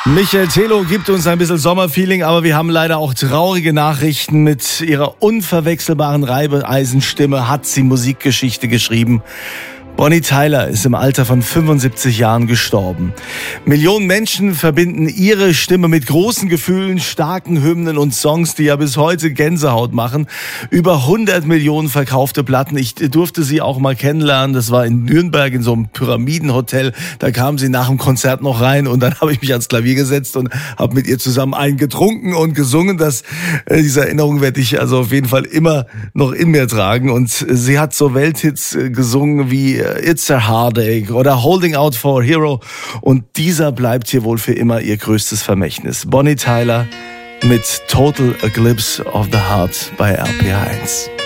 Michael Telo gibt uns ein bisschen Sommerfeeling, aber wir haben leider auch traurige Nachrichten. Mit ihrer unverwechselbaren Reibeisenstimme hat sie Musikgeschichte geschrieben. Bonnie Tyler ist im Alter von 75 Jahren gestorben. Millionen Menschen verbinden ihre Stimme mit großen Gefühlen, starken Hymnen und Songs, die ja bis heute Gänsehaut machen. Über 100 Millionen verkaufte Platten. Ich durfte sie auch mal kennenlernen. Das war in Nürnberg in so einem Pyramidenhotel. Da kam sie nach dem Konzert noch rein und dann habe ich mich ans Klavier gesetzt und habe mit ihr zusammen eingetrunken und gesungen. Diese Erinnerung werde ich also auf jeden Fall immer noch in mir tragen. Und sie hat so Welthits gesungen wie It's a Heartache oder Holding Out for a Hero. Und dieser bleibt hier wohl für immer ihr größtes Vermächtnis. Bonnie Tyler mit Total Eclipse of the Heart bei RPR 1.